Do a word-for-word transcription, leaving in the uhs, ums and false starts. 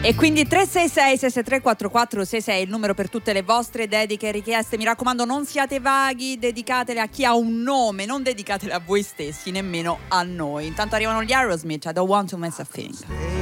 E quindi tre sei sei sei sei tre quattro quattro sei sei è il numero per tutte le vostre dediche e richieste. Mi raccomando, non siate vaghi, dedicatele a chi ha un nome, non dedicatele a voi stessi, nemmeno a noi. Intanto arrivano gli Aerosmith, I Don't Want to Miss a Thing.